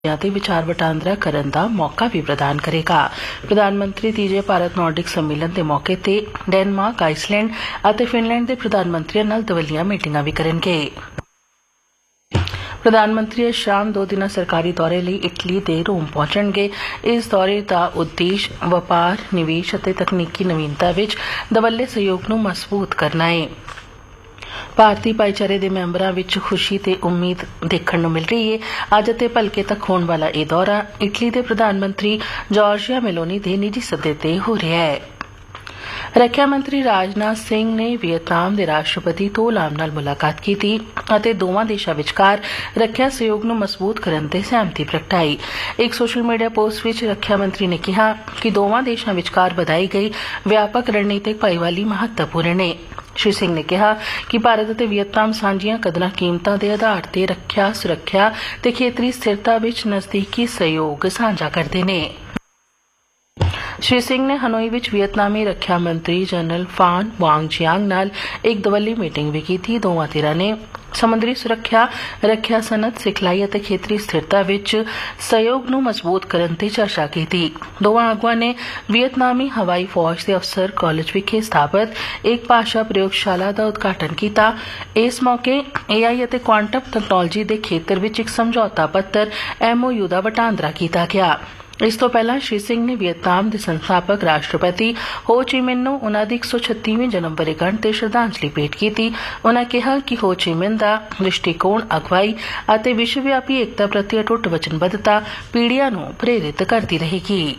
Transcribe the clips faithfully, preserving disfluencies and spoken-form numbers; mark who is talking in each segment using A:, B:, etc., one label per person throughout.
A: ਤੇ ਵਿਚਾਰ ਵਟਾਂਦਰਾ ਕਰਨ ਦਾ ਮੌਕਾ ਵੀ ਪ੍ਰਦਾਨ ਕਰੇਗਾ। ਪ੍ਰਧਾਨ ਮੰਤਰੀ ਤੀਜੇ ਭਾਰਤ ਨੌਰਡਿਕ ਸੰਮੇਲਨ ਦੇ ਮੌਕੇ ਤੇ ਡੈਨਮਾਰਕ, ਆਈਸਲੈਂਡ ਅਤੇ ਫਿਨਲੈਂਡ ਦੇ ਪ੍ਰਧਾਨ ਮੰਤਰੀਆਂ ਨਾਲ ਦਵੱਲੀਆਂ ਮੀਟਿੰਗਾਂ ਵੀ ਕਰਨਗੇ। ਪ੍ਰਧਾਨ ਮੰਤਰੀ ਅੱਜ ਸ਼ਾਮ ਦੋ ਦਿਨਾਂ ਸਰਕਾਰੀ ਦੌਰੇ ਲਈ ਇਟਲੀ ਦੇ ਰੋਮ ਪਹੁੰਚਣਗੇ। ਇਸ ਦੌਰੇ ਦਾ ਉਦੇਸ਼ ਵਪਾਰ, ਨਿਵੇਸ਼ ਅਤੇ ਤਕਨੀਕੀ ਨਵੀਨਤਾ ਵਿੱਚ ਦਵੱਲੇ ਸਹਿਯੋਗ ਨੂੰ ਮਜ਼ਬੂਤ ਕਰਨਾ ਹੈ। ਭਾਰਤੀ ਭਾਈਚਾਰੇ ਦੇ ਮੈਂਬਰਾਂ ਵਿੱਚ ਖੁਸ਼ੀ ਤੇ ਉਮੀਦ ਦੇਖਣ ਨੂੰ ਮਿਲ ਰਹੀ ਹੈ। ਅੱਜ ਅਤੇ ਭਲਕੇ ਤੱਕ ਹੋਣ ਵਾਲਾ ਇਹ ਦੌਰਾ ਇਟਲੀ ਦੇ ਪ੍ਰਧਾਨ ਮੰਤਰੀ ਜਾਰਜੀਆ ਮੈਲੋਨੀ ਦੇ ਨਿੱਜੀ ਸੱਦੇ ਤੇ ਹੋ ਰਿਹਾ ਹੈ। ਰੱਖਿਆ ਮੰਤਰੀ ਰਾਜਨਾਥ ਸਿੰਘ ਨੇ ਵੀਅਤਨਾਮ ਦੇ ਰਾਸ਼ਟਰਪਤੀ ਥੋ ਲਾਮ ਨਾਲ ਮੁਲਾਕਾਤ ਕੀਤੀ ਅਤੇ ਦੋਵਾਂ ਦੇਸ਼ਾਂ ਵਿਚਕਾਰ ਰੱਖਿਆ ਸਹਿਯੋਗ ਨੂੰ ਮਜ਼ਬੂਤ ਕਰਨ ਤੇ ਸਹਿਮਤੀ ਪ੍ਰਗਟਾਈ। ਇੱਕ ਸੋਸ਼ਲ ਮੀਡੀਆ ਪੋਸਟ ਵਿੱਚ ਰੱਖਿਆ ਮੰਤਰੀ ਨੇ ਕਿਹਾ ਕਿ ਦੋਵਾਂ ਦੇਸ਼ਾਂ ਵਿਚਕਾਰ ਵਧਾਈ ਗਈ ਵਿਆਪਕ ਰਣਨੀਤਿਕ ਭਾਈਵਾਲੀ ਮਹੱਤਵਪੂਰਨ ਹੈ। ਸ਼੍ਰੀ ਸਿੰਘ ਨੇ ਕਿਹਾ ਕਿ ਭਾਰਤ ਅਤੇ ਵੀਅਤਨਾਮ ਸਾਂਝੀਆਂ ਕਦਰਾਂ ਕੀਮਤਾਂ ਦੇ ਆਧਾਰ ਤੇ ਰੱਖਿਆ, ਸੁਰੱਖਿਆ ਤੇ ਖੇਤਰੀ ਸਥਿਰਤਾ ਵਿੱਚ ਨਜ਼ਦੀਕੀ ਸਹਿਯੋਗ ਸਾਂਝਾ ਕਰਦੇ ਨੇ। ਸ਼੍ਰੀ ਸਿੰਘ ਨੇ ਹਨੋਈ ਵਿੱਚ ਵੀਅਤਨਾਮੀ ਰੱਖਿਆ ਮੰਤਰੀ ਜਨਰਲ ਫਾਨ ਵਾਂਗ ਜਿਆਂਗ ਨਾਲ ਇੱਕ ਦਵੱਲੀ ਮੀਟਿੰਗ ਵੀ ਕੀਤੀ। ਦੋਵਾਂ ਧਿਰਾਂ ਨੇ ਸਮੁੰਦਰੀ ਸੁਰੱਖਿਆ, ਰੱਖਿਆ ਸਨਅਤ, ਸਿਖਲਾਈ ਅਤੇ ਖੇਤਰੀ ਸਥਿਰਤਾ ਵਿੱਚ ਸਹਿਯੋਗ ਨੂੰ ਮਜ਼ਬੂਤ ਕਰਨ ਤੇ ਚਰਚਾ ਕੀਤੀ। ਦੋਵਾਂ ਆਗੂਆਂ ਨੇ ਵੀਅਤਨਾਮੀ ਹਵਾਈ ਫੌਜ ਦੇ ਅਫਸਰ ਕਾਲਜ ਵਿਖੇ ਸਥਾਪਿਤ ਇੱਕ ਭਾਸ਼ਾ ਪ੍ਰਯੋਗਸ਼ਾਲਾ ਦਾ ਉਦਘਾਟਨ ਕੀਤਾ। ਇਸ ਮੌਕੇ ਏ ਆਈ ਅਤੇ ਕੁਆਂਟਮ ਤਕਨਾਲੋਜੀ ਦੇ ਖੇਤਰ ਵਿੱਚ ਇੱਕ ਸਮਝੌਤਾ ਪੱਤਰ ਐਮ ਓ ਯੂ ਦਾ ਵਟਾਂਦਰਾ ਕੀਤਾ ਗਿਆ। ਇਸ ਤੋਂ ਪਹਿਲਾਂ ਸ਼੍ਰੀ ਸਿੰਘ ਨੇ ਵੀਅਤਨਾਮ ਦੇ ਸੰਸਥਾਪਕ ਰਾਸ਼ਟਰਪਤੀ ਹੋ ਚੀ ਮਿਨ ਨੂੰ ਉਨ੍ਹਾਂ ਦੀ ਇੱਕ ਸੌ ਛੱਤੀਵੀਂ ਜਨਮ ਵਰ੍ਹੇਗੰਢ ਤੇ ਸ਼ਰਧਾਂਜਲੀ ਭੇਟ ਕੀਤੀ। ਉਨ੍ਹਾਂ ਕਿਹਾ ਕਿ ਹੋ ਚੀ ਮਿਨ ਦਾ ਦ੍ਰਿਸ਼ਟੀਕੋਣ, ਅਗਵਾਈ ਅਤੇ ਵਿਸ਼ਵਵਿਆਪੀ ਏਕਤਾ ਪ੍ਰਤੀ ਅਟੁੱਟ ਵਚਨਬੱਧਤਾ ਪੀੜ੍ਹੀਆਂ ਨੂੰ ਪ੍ਰੇਰਿਤ ਕਰਦੀ ਰਹੇਗੀ।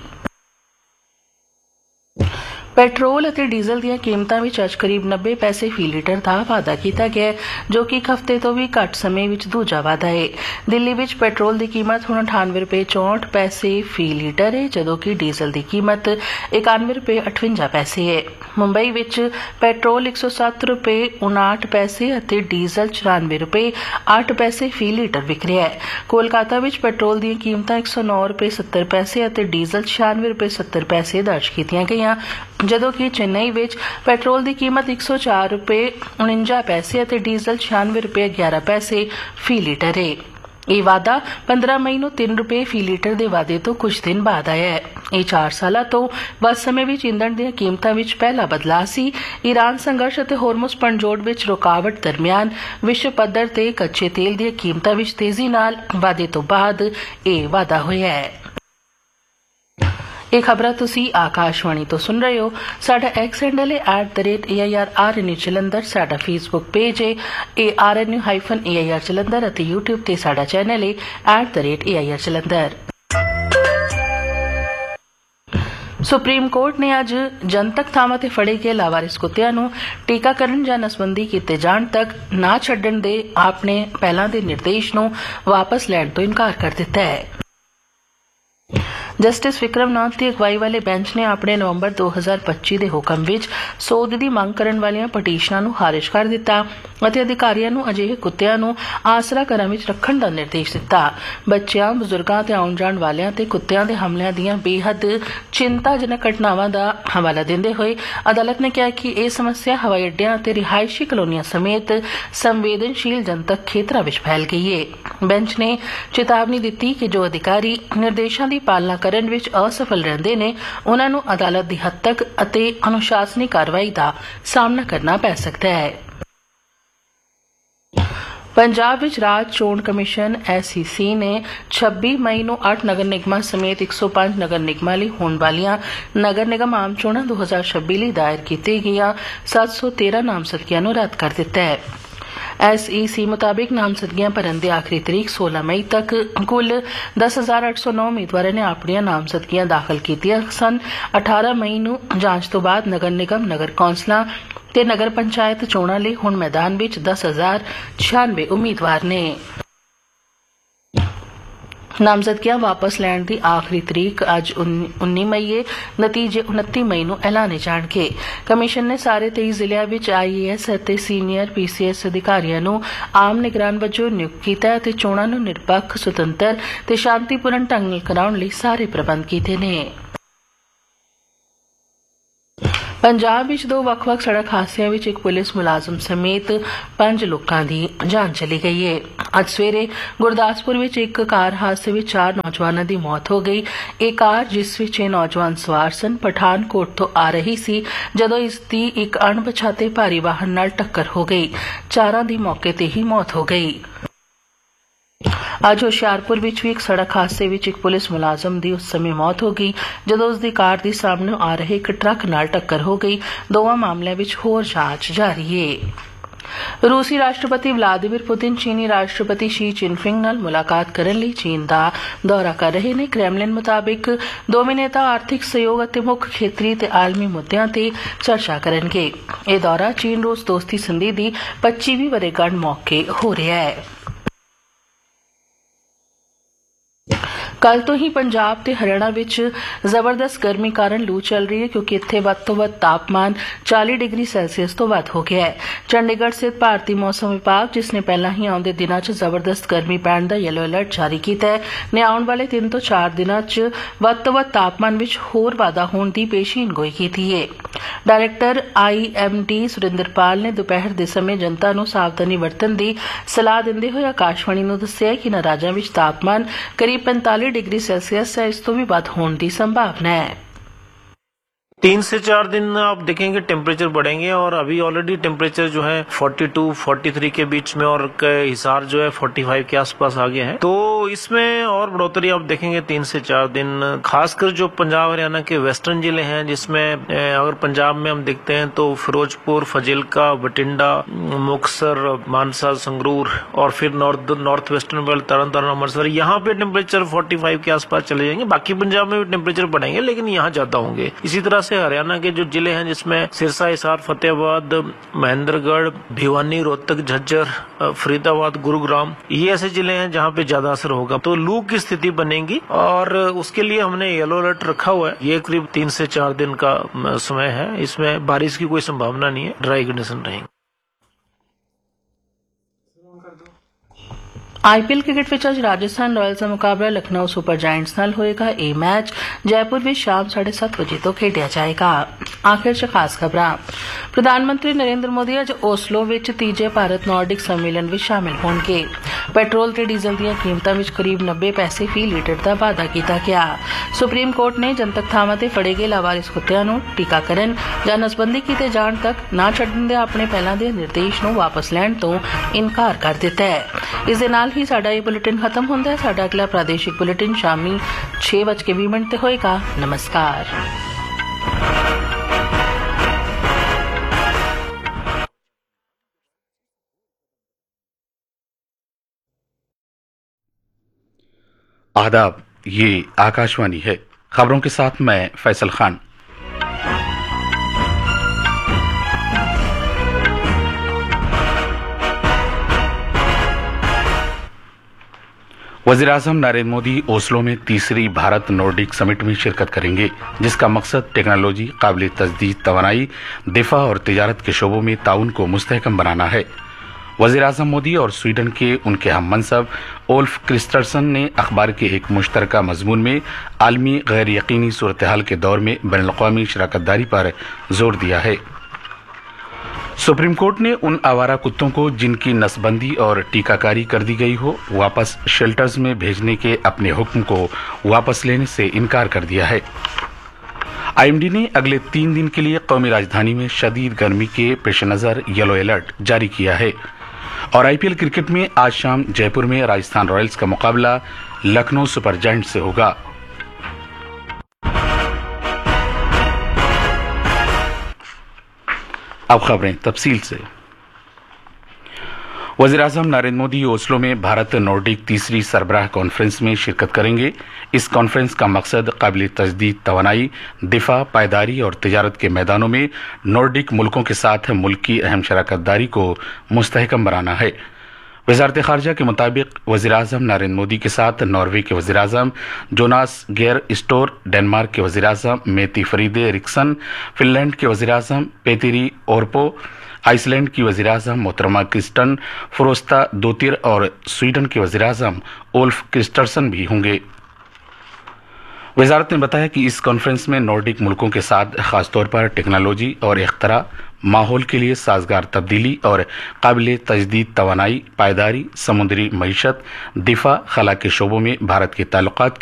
A: ਪੈਟਰੋਲ ਅਤੇ ਡੀਜ਼ਲ ਦੀਆਂ ਕੀਮਤਾਂ ਵਿੱਚ ਅੱਜ ਕਰੀਬ ਨੱਬੇ ਪੈਸੇ ਫੀ ਲੀਟਰ ਦਾ ਵਾਧਾ ਕੀਤਾ ਗਿਆ ਹੈ, ਜੋ ਕਿ ਇੱਕ ਹਫ਼ਤੇ ਤੋਂ ਵੀ ਘੱਟ ਸਮੇਂ ਵਿੱਚ ਦੂਜਾ ਵਾਧਾ ਹੈ। ਦਿੱਲੀ ਵਿੱਚ ਪੈਟਰੋਲ ਦੀ ਕੀਮਤ ਹੁਣ ਅਠਾਨਵੇਂ ਰੁਪਏ ਚੌਂਹਠ ਪੈਸੇ ਫੀ ਲੀਟਰ ਹੈ, ਜਦੋਂ ਕਿ ਡੀਜ਼ਲ ਦੀ ਕੀਮਤ ਇਕਾਨਵੇਂ ਰੁਪਏ ਅਠਵੰਜਾ ਪੈਸੇ ਹੈ। ਮੁੰਬਈ ਵਿੱਚ ਪੈਟਰੋਲ ਇੱਕ ਸੌ ਸੱਤ ਰੁਪਏ ਉਨਾਹਠ ਪੈਸੇ ਅਤੇ ਡੀਜ਼ਲ ਚੁਰਾਨਵੇਂ ਰੁਪਏ ਅੱਠ ਪੈਸੇ ਫੀ ਲੀਟਰ ਵਿਕ ਰਿਹਾ ਹੈ। ਕੋਲਕਾਤਾ ਵਿੱਚ ਪੈਟਰੋਲ ਦੀਆਂ ਕੀਮਤਾਂ ਇੱਕ ਸੌ ਨੌ ਰੁਪਏ ਸੱਤਰ ਪੈਸੇ ਅਤੇ ਡੀਜ਼ਲ ਛਿਆਨਵੇਂ ਰੁਪਏ ਸੱਤਰ ਪੈਸੇ ਦਰਜ ਕੀਤੀਆਂ ਗਈਆਂ, ਜਦੋਂ ਕਿ ਚੇਨਈ ਵਿੱਚ ਪੈਟਰੋਲ ਦੀ ਕੀਮਤ ਇੱਕ ਸੌ ਚਾਰ ਰੁਪਏ ਉਣੰਜਾ ਪੈਸੇ ਅਤੇ ਡੀਜ਼ਲ ਛਿਆਨਵੇਂ ਰੁਪਏ ਗਿਆਰਾਂ ਪੈਸੇ ਫੀ ਲੀਟਰ ਹੈ। ਇਹ ਵਾਧਾ ਪੰਦਰਾਂ ਮਈ ਨੂੰ ਤਿੰਨ ਰੁਪਏ ਫੀ ਲੀਟਰ ਦੇ ਵਾਧੇ ਤੋਂ ਕੁਝ ਦਿਨ ਬਾਅਦ ਆਇਆ ਹੈ। ਇਹ ਚਾਰ ਸਾਲਾਂ ਤੋਂ ਵੱਧ ਸਮੇਂ ਵਿੱਚ ਈਂਧਣ ਦੀਆਂ ਕੀਮਤਾਂ ਵਿੱਚ ਪਹਿਲਾ ਬਦਲਾਅ ਸੀ। ਈਰਾਨ ਸੰਘਰਸ਼ ਅਤੇ ਹੋਰਮੁਜ਼ ਪਣਜੋੜ ਵਿੱਚ ਰੁਕਾਵਟ ਦਰਮਿਆਨ ਵਿਸ਼ਵ ਪੱਧਰ ਤੇ ਕੱਚੇ ਤੇਲ ਦੀਆਂ ਕੀਮਤਾਂ ਵਿੱਚ ਤੇਜ਼ੀ ਨਾਲ ਵਾਧੇ ਤੋਂ ਬਾਅਦ ਇਹ ਵਾਧਾ ਹੋਇਆ ਹੈ। ਇਹ ਖਬਰਾਂ ਤੁਸੀਂ ਆਕਾਸ਼ਵਾਣੀ ਤੋਂ ਸੁਣ ਰਹੇ ਹੋ। ਸਾਡਾ ਐਕਸ ਹੈਂਡਲ ਹੈ at the rate A I R R N U Jalandhar. ਸਾਡਾ ਫੇਸਬੁੱਕ ਪੇਜ ਹੈ A R N U hyphen A I R Jalandhar ਅਤੇ ਯੂਟਿਊਬ ਤੇ ਸਾਡਾ ਚੈਨਲ ਹੈ at the rate A I R Jalandhar. Supreme court ਨੇ ਅੱਜ ਜਨਤਕ ਥਾਵਾਂ ਤੇ ਫੜੇ ਗਏ ਲਾਵਾਰਿਸ ਕੁੱਤਿਆਂ ਨੂੰ ਟੀਕਾਕਰਨ ਜਾਂ ਨਸਬੰਦੀ ਕੀਤੇ ਜਾਣ ਤੱਕ ਨਾ ਛੱਡਣ ਦੇ ਆਪਣੇ ਪਹਿਲਾਂ ਦੇ ਨਿਰਦੇਸ਼ ਨੂੰ ਵਾਪਸ ਲੈਣ ਤੋਂ ਇਨਕਾਰ ਕਰ ਦਿੱਤਾ ਹੈ। ਜਸਟਿਸ ਵਿਕਰਮ ਨਾਥ ਦੀ ਅਗਵਾਈ ਵਾਲੇ ਬੈਂਚ ਨੇ ਆਪਣੇ ਨਵੰਬਰ ਦੋ ਹਜ਼ਾਰ ਪੱਚੀ ਦੇ ਹੁਕਮ ਵਿੱਚ ਸੋਧ ਦੀ ਮੰਗ ਕਰਨ ਵਾਲੀਆਂ ਪਟੀਸ਼ਨਾਂ ਨੂੰ ਖਾਰਿਜ ਕਰ ਦਿੱਤਾ ਅਤੇ ਅਧਿਕਾਰੀਆਂ ਨੂੰ ਅਜਿਹੇ ਕੁੱਤਿਆਂ ਨੂੰ ਆਸਰਾ ਘਰਾਂ ਵਿੱਚ ਰੱਖਣ ਦਾ ਨਿਰਦੇਸ਼ ਦਿੱਤਾ। ਬੱਚਿਆਂ, ਬਜ਼ੁਰਗਾਂ ਤੇ ਆਉਣ ਜਾਣ ਵਾਲਿਆਂ ਤੇ ਕੁੱਤਿਆਂ ਦੇ ਹਮਲਿਆਂ ਦੀਆਂ ਬੇਹੱਦ ਚਿੰਤਾਜਨਕ ਘਟਨਾਵਾਂ ਦਾ ਹਵਾਲਾ ਦਿੰਦੇ ਹੋਏ ਅਦਾਲਤ ਨੇ ਕਿਹਾ ਕਿ ਇਹ ਸਮੱਸਿਆ ਹਵਾਈ ਅੱਡਿਆਂ ਅਤੇ ਰਿਹਾਇਸ਼ੀ ਕਲੋਨੀਆਂ ਸਮੇਤ ਸੰਵੇਦਨਸ਼ੀਲ ਜਨਤਕ ਖੇਤਰਾਂ ਵਿੱਚ ਫੈਲ ਗਈ ਹੈ। ਬੈਂਚ ਨੇ ਚੇਤਾਵਨੀ ਦਿੱਤੀ ਕਿ ਜੋ ਅਧਿਕਾਰੀ ਨਿਰਦੇਸ਼ਾਂ ਦੀ ਪਾਲਣਾ ਕਰਨ ਵਿੱਚ ਅਸਫਲ ਰਹਿੰਦੇ ਨੇ, ਉਨ੍ਹਾਂ ਨੂੰ ਅਦਾਲਤ ਦੀ ਹੱਦ ਤੱਕ ਅਤੇ ਅਨੁਸ਼ਾਸਨੀ ਕਾਰਵਾਈ ਦਾ ਸਾਹਮਣਾ ਕਰਨਾ ਪੈ ਸਕਦਾ ਹੈ। ਪੰਜਾਬ ਵਿੱਚ ਰਾਜ ਚੋਣ ਕਮਿਸ਼ਨ ਐਸ ਈ ਸੀ ਨੇ ਛੱਬੀ ਮਈ ਨੂੰ ਅੱਠ ਨਗਰ ਨਿਗਮਾਂ ਸਮੇਤ ਇੱਕ ਸੌ ਪੰਜ ਨਗਰ ਨਿਗਮਾਂ ਲਈ ਹੋਣ ਵਾਲੀਆਂ ਨਗਰ ਨਿਗਮ ਆਮ ਚੋਣਾਂ ਦੋ ਹਜ਼ਾਰ ਛੱਬੀ ਲਈ ਦਾਇਰ ਕੀਤੇ ਗਈਆਂ ਸੱਤ ਸੌ ਤੇਰਾਂ ਨਾਮਜ਼ਦਗੀਆਂ ਨੂੰ ਰੱਦ ਕਰ ਦਿੱਤਾ ਹੈ। ਐਸ ਈ ਸੀ ਮੁਤਾਬਿਕ ਨਾਮਜ਼ਦਗੀਆਂ ਭਰਨ ਦੀ ਆਖਰੀ ਤਰੀਕ ਸੋਲਾਂ ਮਈ ਤੱਕ ਕੁੱਲ ਦਸ ਹਜ਼ਾਰ ਅੱਠ ਸੌ ਨੌ ਉਮੀਦਵਾਰਾਂ ਨੇ ਆਪਣੀਆਂ ਨਾਮਜ਼ਦਗੀਆਂ ਦਾਖਲ ਕੀਤੀਆਂ ਸਨ। ਅਠਾਰਾਂ ਮਈ ਨੂੰ ਜਾਂਚ ਤੋਂ ਬਾਅਦ ਨਗਰ ਨਿਗਮ, ਨਗਰ ਕੌਂਸਲਾਂ ਤੇ ਨਗਰ ਪੰਚਾਇਤ ਚੋਣਾਂ ਲਈ ਹੁਣ ਮੈਦਾਨ ਵਿੱਚ ਦਸ ਹਜ਼ਾਰ ਛਿਆਨਵੇਂ ਉਮੀਦਵਾਰ ਨੇ। ਨਾਮਜ਼ਦਗੀਆਂ ਵਾਪਸ ਲੈਣ ਦੀ ਆਖਰੀ ਤਰੀਕ ਅੱਜ ਉੱਨੀ ਮਈ ਹੈ। ਨਤੀਜੇ ਉਨੱਤੀ ਮਈ ਨੂੰ ਐਲਾਨੇ ਜਾਣਗੇ। ਕਮਿਸ਼ਨ ਨੇ ਸਾਰੇ ਤੇਈ ਜ਼ਿਲ੍ਹਿਆਂ ਵਿੱਚ ਆਈ ਏ ਐਸ ਅਤੇ ਸੀਨੀਅਰ ਪੀ ਸੀ ਐਸ ਅਧਿਕਾਰੀਆਂ ਨੂੰ ਆਮ ਨਿਗਰਾਨ ਵਜੋਂ ਨਿਯੁਕਤ ਕੀਤਾ ਅਤੇ ਚੋਣਾਂ ਨੂੰ ਨਿਰਪੱਖ, ਸੁਤੰਤਰ ਤੇ ਸ਼ਾਂਤੀਪੂਰਨ ਢੰਗ ਨਾਲ ਕਰਾਉਣ ਲਈ ਸਾਰੇ ਪ੍ਰਬੰਧ ਕੀਤੇ ਨੇ। ਪੰਜਾਬ ਵਿੱਚ ਦੋ ਵੱਖ-ਵੱਖ ਸੜਕ ਹਾਦਸਿਆਂ ਵਿੱਚ ਇੱਕ ਪੁਲਿਸ ਮੁਲਾਜ਼ਮ ਸਮੇਤ ਪੰਜ ਲੋਕਾਂ ਦੀ ਜਾਨ ਚਲੀ ਗਈ ਹੈ। ਅੱਜ ਸਵੇਰੇ ਗੁਰਦਾਸਪੁਰ ਵਿੱਚ ਇੱਕ ਕਾਰ ਹਾਦਸੇ ਵਿੱਚ ਚਾਰ ਨੌਜਵਾਨਾਂ ਦੀ ਮੌਤ ਹੋ ਗਈ। ਇਹ ਕਾਰ ਜਿਸ ਵਿੱਚ ਇਹ ਨੌਜਵਾਨ ਸਵਾਰ ਸਨ ਪਠਾਨਕੋਟ ਤੋਂ ਆ ਰਹੀ ਸੀ ਜਦੋਂ ਇਸ ਦੀ ਇੱਕ ਅਣਪਛਾਤੇ ਭਾਰੀ ਵਾਹਨ ਨਾਲ ਟੱਕਰ ਹੋ ਗਈ। ਚਾਰਾਂ ਦੀ ਮੌਕੇ ਤੇ ਹੀ ਮੌਤ ਹੋ ਗਈ। ਅੱਜ ਹੁਸ਼ਿਆਰਪੁਰ ਵਿੱਚ ਵੀ ਇੱਕ ਸੜਕ ਹਾਦਸੇ ਵਿੱਚ ਇੱਕ ਪੁਲਿਸ ਮੁਲਾਜ਼ਮ ਦੀ ਉਸ ਸਮੇਂ ਮੌਤ ਹੋ ਗਈ ਜਦੋਂ ਉਸ ਦੀ ਕਾਰ ਦੀ ਸਾਹਮਣੇ ਆ ਰਹੇ ਇੱਕ ਟਰੱਕ ਨਾਲ ਟੱਕਰ ਹੋ ਗਈ। ਦੋਵਾਂ ਮਾਮਲਿਆਂ ਵਿੱਚ ਹੋਰ ਜਾਂਚ ਜਾਰੀ ਹੈ। ਰੂਸੀ ਰਾਸ਼ਟਰਪਤੀ ਵਲਾਦੀਮੀਰ ਪੁਤਿਨ ਚੀਨੀ ਰਾਸ਼ਟਰਪਤੀ ਸ਼ੀ ਜਿਨਪਿੰਗ ਨਾਲ ਮੁਲਾਕਾਤ ਕਰਨ ਲਈ ਚੀਨ ਦਾ ਦੌਰਾ ਕਰ ਰਹੇ ਨੇ। ਕ੍ਰੈਮਲਿਨ ਮੁਤਾਬਿਕ ਦੋਵੇਂ ਨੇਤਾ ਆਰਥਿਕ ਸਹਿਯੋਗ ਅਤੇ ਮੁੱਖ ਖੇਤਰੀ ਤੇ ਆਲਮੀ ਮੁੱਦਿਆਂ ਤੇ ਚਰਚਾ ਕਰਨਗੇ। ਇਹ ਦੌਰਾ ਚੀਨ ਰੂਸ ਦੋਸਤੀ ਸੰਧੀ ਦੀ ਪੱਚੀਵੀਂ ਵਰ੍ਹੇਗੰਢ ਮੌਕੇ ਹੋ ਰਿਹਾ ਹੈ। ਕੱਲ ਤੋਂ ਹੀ ਪੰਜਾਬ ਤੇ ਹਰਿਆਣਾ ਵਿੱਚ ਜ਼ਬਰਦਸਤ ਗਰਮੀ ਕਾਰਨ ਲੂ ਚੱਲ ਰਹੀ ਹੈ ਕਿਉਂਕਿ ਇੱਥੇ ਵੱਧ ਤੋਂ ਵੱਧ ਤਾਪਮਾਨ ਚਾਲੀ ਡਿਗਰੀ ਸੈਲਸੀਅਸ ਤੋਂ ਵੱਧ ਹੋ ਗਿਆ ਹੈ। ਚੰਡੀਗੜ੍ਹ ਸਥਿਤ ਭਾਰਤੀ ਮੌਸਮ ਵਿਭਾਗ ਜਿਸ ਨੇ ਪਹਿਲਾਂ ਹੀ ਆਉਂਦੇ ਦਿਨਾਂ 'ਚ ਜ਼ਬਰਦਸਤ ਗਰਮੀ ਪੈਣ ਦਾ ਯੈਲੋ ਅਲਰਟ ਜਾਰੀ ਕੀਤਾ ਹੈ ਨੇ ਆਉਣ ਵਾਲੇ ਤਿੰਨ ਤੋਂ ਚਾਰ ਦਿਨਾਂ 'ਚ ਵੱਧ ਤੋਂ ਵੱਧ ਤਾਪਮਾਨ ਵਿੱਚ ਹੋਰ ਵਾਧਾ ਹੋਣ ਦੀ ਪੇਸ਼ੀਨਗੋਈ ਕੀਤੀ ਹੈ। Director I am D Surinderpal ਨੇ ਦੁਪਹਿਰ ਦੇ ਸਮੇਂ ਜਨਤਾ ਨੂੰ ਸਾਵਧਾਨੀ ਵਰਤਣ ਦੀ ਸਲਾਹ ਦਿੰਦੇ ਹੋਏ ਆਕਾਸ਼ਵਾਣੀ ਨੂੰ ਦੱਸਿਆ ਕਿ ਇਨ੍ਹਾਂ ਰਾਜਾਂ ਵਿੱਚ ਤਾਪਮਾਨ ਕਰੀਬ पैंतालीस डिग्री सेल्सियस से इस तो भी ਵੱਧ ਹੋਣ ਦੀ संभावना है।
B: तीन से चार दिन आप देखेंगे टेम्परेचर बढ़ेंगे और अभी ऑलरेडी टेम्परेचर जो है बयालीस, तैंतालीस के बीच में और हिसार जो है पैंतालीस के आसपास आ गया है। तो इसमें और बढ़ोतरी आप देखेंगे तीन से चार दिन। खासकर जो पंजाब हरियाणा के वेस्टर्न जिले हैं जिसमें अगर पंजाब में हम देखते हैं तो फिरोजपुर, फजिल्का, बठिंडा, मुक्तसर, मानसा, संगरूर और फिर नॉर्थ नॉर्थ वेस्टर्न बेल्ट, तरन तारण, अमृतसर, यहाँ पे टेम्परेचर पैंतालीस के आसपास चले जाएंगे। बाकी पंजाब में भी टेम्परेचर बढ़ेंगे लेकिन यहाँ ज्यादा होंगे। इसी तरह से हरियाणा के जो जिले हैं जिसमें सिरसा, हिसार, फतेहाबाद, महेंद्रगढ़, भिवानी, रोहतक, झज्जर, फरीदाबाद, गुरुग्राम, ये ऐसे जिले हैं जहाँ पे ज्यादा असर होगा। तो लू की स्थिति बनेगी और उसके लिए हमने येलो अलर्ट रखा हुआ है। ये करीब तीन से चार दिन का समय है। इसमें बारिश की कोई संभावना नहीं है, ड्राई कंडीशन रहेंगे।
A: ਆਈਪੀਐਲ ਕ੍ਰਿਕਟ ਵਿੱਚ ਅੱਜ ਰਾਜਸਥਾਨ ਰਾਇਲਸ ਦਾ ਮੁਕਾਬਲਾ ਲਖਨਊ ਸੁਪਰ ਜਾਇੰਟਸ ਨਾਲ ਹੋਏਗਾ। ਇਹ ਮੈਚ ਜੈਪੁਰ ਵਿੱਚ ਸ਼ਾਮ ਸਾਢੇ ਸੱਤ ਵਜੇ ਤੋਂ ਖੇਡਿਆ ਜਾਏਗਾ। ਆਖਿਰ 'ਚ ਖਾਸ ਖਬਰਾਂ। ਪ੍ਰਧਾਨ ਮੰਤਰੀ ਨਰਿੰਦਰ ਮੋਦੀ ਅੱਜ ਓਸਲੋ ਵਿੱਚ ਤੀਜੇ ਭਾਰਤ ਨਾਰਡਿਕ ਸੰਮੇਲਨ ਵਿੱਚ ਸ਼ਾਮਿਲ ਹੋਣਗੇ। ਪੈਟਰੋਲ ਤੇ ਡੀਜ਼ਲ ਦੀਆਂ ਕੀਮਤਾਂ ਵਿੱਚ ਕਰੀਬ ਨੱਬੇ ਪੈਸੇ ਫੀ ਲੀਟਰ ਦਾ ਵਾਧਾ ਕੀਤਾ ਗਿਆ। ਸੁਪਰੀਮ ਕੋਰਟ ਨੇ ਜਨਤਕ ਥਾਵਾਂ ਤੇ ਫੜੇ ਗਏ ਲਾਵਾਰਿਸ ਕੁੱਤਿਆਂ ਨੂੰ ਟੀਕਾਕਰਨ ਜਾਂ ਨਸਬੰਦੀ ਕੀਤੇ ਜਾਣ ਤੱਕ ਨਾ ਛੱਡਣ ਦੇ ਆਪਣੇ ਪਹਿਲਾਂ ਦੇ ਨਿਰਦੇਸ਼ ਨੂੰ ਵਾਪਸ ਲੈਣ ਤੋਂ ਇਨਕਾਰ ਕਰ ਦਿੱਤਾ ਹੈ। ਇਸ ਦੇ ਨਾਲ ਹੀ ਸਾਡਾ ਇਹ ਬੁਲੇਟਿਨ ਖਤਮ ਹੁੰਦਾ ਹੈ। ਸਾਡਾ ਅਗਲਾ ਪ੍ਰਾਦੇਸ਼ਿਕ ਬੁਲੇਟਿਨ ਸ਼ਾਮੀ ਛੇ ਵੱਜ ਕੇ ਵੀਹ ਮਿੰਟ ਤੇ ਹੋਏਗਾ। ਨਮਸਕਾਰ।
C: आदाब, ये आकाशवाणी है। खबरों के साथ मैं फैसल खान। वज़ीर-ए-आज़म नरेंद्र मोदी ओस्लो में तीसरी भारत नॉर्डिक समिट में शिरकत करेंगे जिसका मकसद टेक्नोलॉजी, काबिल तजदीद तवानाई, दिफा और तिजारत के शोबों में ताउन को मुस्तहकम बनाना है। वज़ीर-ए-आज़म मोदी और स्वीडन के उनके हम मनसब ओल्फ क्रिस्टर्सन ने अखबार के एक मुश्तरका मजमून में आलमी गैर यकीनी सूरत हाल के दौर में बैनुल-अक़वामी शराकतदारी पर जोर दिया है। सुप्रीम कोर्ट ने उन आवारा कुत्तों को जिनकी नसबंदी और टीकाकारी कर दी गई हो वापस शेल्टर्स में भेजने के अपने हुक्म को वापस लेने से इनकार कर दिया है। आईएमडी ने अगले तीन दिन के लिए कौमी राजधानी में शदीद गर्मी के पेश नज़र येलो अलर्ट जारी किया है और आईपीएल क्रिकेट में आज शाम जयपुर में राजस्थान रॉयल्स का मुकाबला लखनऊ सुपर जायंट्स से होगा। अब खबरें तफसील से। वज़ीर-ए-आज़म नरेंद्र मोदी ओस्लो में भारत नॉर्डिक तीसरी सरबराह कॉन्फ्रेंस में शिरकत करेंगे। इस कॉन्फ्रेंस का मकसद काबिल तजदीद तवानाई, दिफा, पायदारी और तिजारत के मैदानों में नॉर्डिक मुल्कों के साथ मुल्क की अहम शराकतदारी को मुस्तहकम बनाना है। वजारत खारजा के मुताबिक वज़ीर-ए-आज़म नरेंद्र मोदी के साथ नॉर्वे के वज़ीर-ए-आज़म जोनास गेयर स्टोर, डेनमार्क के वज़ीर-ए-आज़म मेती फरीदे रिक्सन, फिनलैंड के वज़ीर-ए-आज़म पेतिरी ओरपो, आइसलैंड की वज़ीर-ए-आज़म मोहतरमा क्रिस्टन फ्रोस्ता दोतिर और स्वीडन के वज़ीर-ए-आज़म ओल्फ क्रिस्टर्सन भी होंगे। वजारत ने बताया कि इस कॉन्फ्रेंस में नॉर्डिक मुल्कों के साथ खासतौर पर टेक्नोलॉजी और इख्तरा, माहौल के लिए साजगार तब्दीली और काबिल तजदीद तवानाई, पायदारी, समुद्री मईशत, दिफा, खला के शोबों में भारत के ताल्लुकात